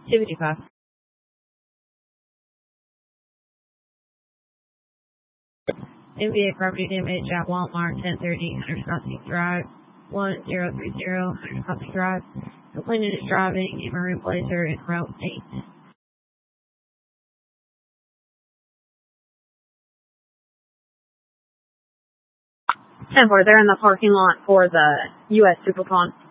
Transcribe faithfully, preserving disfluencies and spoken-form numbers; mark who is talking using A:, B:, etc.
A: two fifty-five. N B A property damage at Walmart, ten thirty, Scottsdale Drive, one zero three zero, Scottsdale Drive. Complainant is driving a Maroon Blazer in route eight. ten four, they're in the parking lot for the U S Supercon.